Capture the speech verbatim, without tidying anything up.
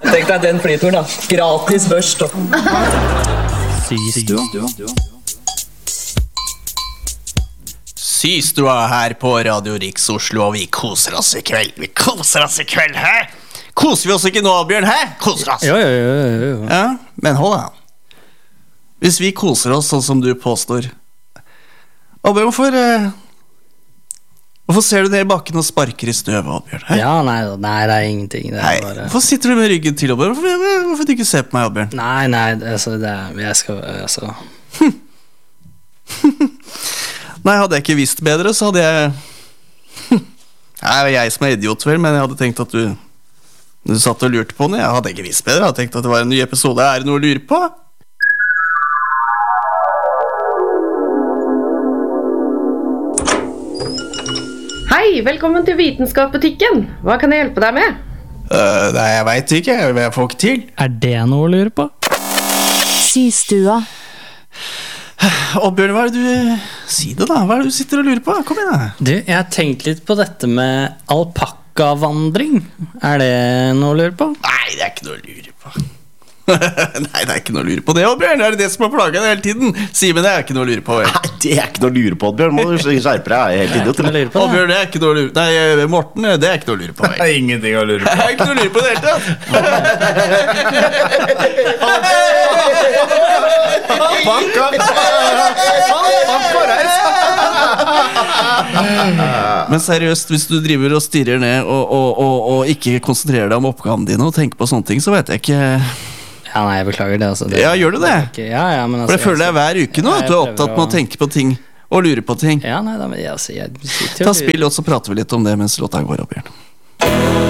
Tenk deg den flyturen da. Gratis børst. Systua. Systua her på Radio Riks Oslo, og vi koser oss i kveld. Vi koser oss i kveld, hæ? Koser vi oss ikke nå, Bjørn, hæ? Koser oss. Jo, jo, jo, jo, jo. Ja, men hold da. Hvis vi koser oss sånn som du påstår, Oddbjørn, hvorfor uh, Hvorfor ser du ned i bakken og sparker i støv, Oddbjørn? Ja, nei, nei, det er ingenting det er Nei, bare... hvorfor sitter du med ryggen til, Oddbjørn? Hvorfor, hvorfor du ikke ser på meg, Oddbjørn? Nei, nei, altså, det er, jeg skal, altså... Nei, hadde jeg ikke visst bedre, så hadde jeg... Nei, det er jeg som er idiot vel, men jeg hadde tenkt at du... Du satt og lurte på noe. Jeg hadde ikke visst bedre. Jeg hadde tenkt at det var en ny episode. Er det noe å lure på? Hei, velkommen til Vitenskapsbutikken. Hva kan jeg hjelpe deg med? Uh, nei, jeg vet ikke. Jeg får ikke til. Er det noe å lure på? Systua. Og Bjørn, hva er det du... Si det da, hva er det du sitter og lurer på? Kom igjen da. Du, jeg har tenkt litt på dette med alpakkavandring. Er det noe å lure på? Nei, det er ikke noe å lure på. Nei, det er ikke noe å lure på det, Bjørn. Er det det som har plaget deg hele tiden? Simen, det er ikke noe å lure på. Nei, det er ikke noe å lure på, Bjørn. Må du skjerpe deg, jeg er helt idiot. Noe å lure på, Og Bjørn, det er ikke noe å lure på. Nei, Morten, det er ikke noe å lure på. Det er ingenting å lure Det er ikke noe å lure på det hele tatt. Men seriøst, hvis du driver og stirrer ned og, og, og, og ikke konsentrerer deg om oppgavene dine og tenker på sånne ting, så vet jeg ikke... Ja, nei, jeg beklager det, altså. Det, Ja, gjør du det? ikke, ja, ja, men altså... For jeg føler deg hver uke nå, Ja, at jeg du er prøver opptatt med å å- tenke på ting og lure på ting. Ja, nei, da, men altså, jeg sitter jo... Ta spill, og så prater vi litt om det mens låta går opp igjen.